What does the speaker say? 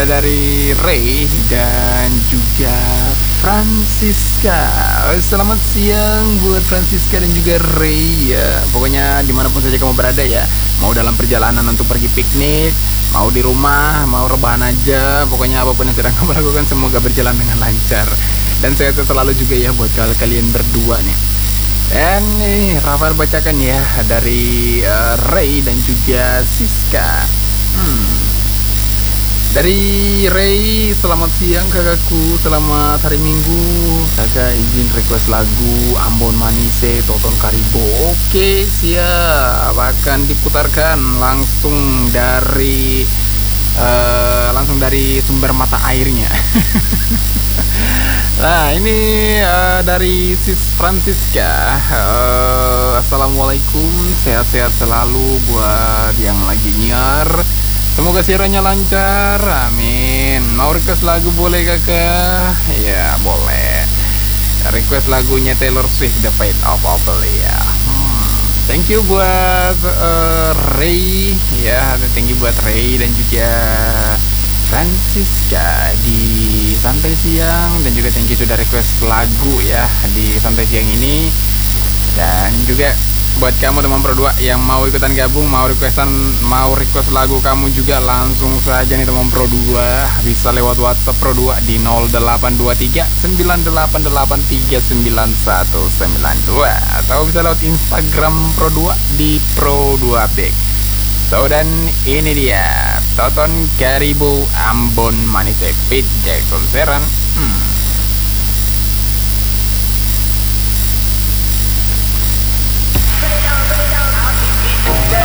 ada dari Ray dan juga Francisca. Selamat siang buat Francisca dan juga Ray ya. Pokoknya dimanapun saja kamu berada ya, mau dalam perjalanan untuk pergi piknik, mau di rumah, mau rebahan aja, pokoknya apapun yang sedang kamu lakukan semoga berjalan dengan lancar. Dan sehat selalu juga ya buat kalian berdua nih. Dan nih Rafael bacakan ya dari Ray dan juga Siska. Dari Ray, selamat siang kakakku, selamat hari Minggu. Kakak izin request lagu Ambon Manise Toton Karibo. Oke siap, akan diputarkan langsung dari sumber mata airnya. Nah ini dari Sis Francisca. Assalamualaikum, sehat-sehat selalu buat yang lagi nyiar. Semoga siarannya lancar, amin. Mau request lagu boleh kakak? Ya boleh. Request lagunya Taylor Swift, The Fate of Opal ya. Thank you buat Ray ya, thank you buat Ray dan juga Francisca di Santai Siang, dan juga thank you sudah request lagu ya di Santai Siang ini. Dan juga buat kamu teman Pro 2 yang mau ikutan gabung, mau request lagu kamu juga, langsung saja nih teman Pro 2, bisa lewat WhatsApp Pro 2 di 0823 983399192 atau bisa lewat Instagram Pro 2 di Pro 2 Big. So dan ini dia Toton Karibo Ambon Manise Pit Jackson Seran.